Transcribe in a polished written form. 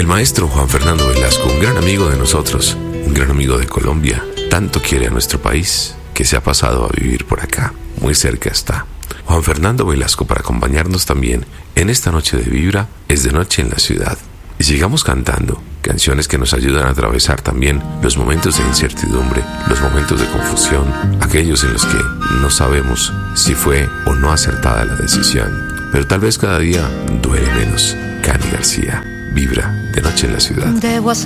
El maestro Juan Fernando Velasco, un gran amigo de nosotros, un gran amigo de Colombia, tanto quiere a nuestro país que se ha pasado a vivir por acá, muy cerca está. Juan Fernando Velasco, para acompañarnos también en esta noche de Vibra, es de noche en la ciudad. Y sigamos cantando canciones que nos ayudan a atravesar también los momentos de incertidumbre, los momentos de confusión, aquellos en los que no sabemos si fue o no acertada la decisión. Pero tal vez cada día duele menos. Cani García, Vibra, de noche en la ciudad.